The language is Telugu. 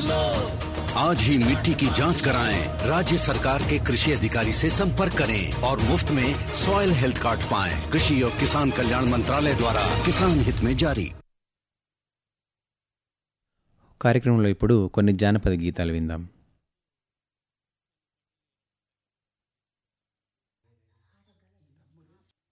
आज ही मिट्टी की जांच कराएं। राज्य सरकार के कृषि अधिकारी से संपर्क करें और मुफ्त में सॉइल हेल्थ कार्ड पाएं। कृषि और किसान कल्याण मंत्रालय द्वारा किसान हित में जारी। కార్యక్రమంలో ఇప్పుడు కొన్ని జానపద గీతాలు విందాం.